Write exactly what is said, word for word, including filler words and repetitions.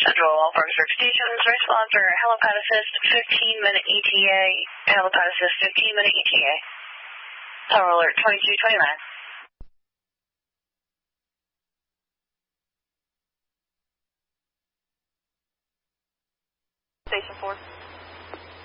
Central Farmers Stations, response for helipad assist, fifteen minute E T A, helipad assist, fifteen minute E T A. Tower alert twenty-two twenty-nine. Station four.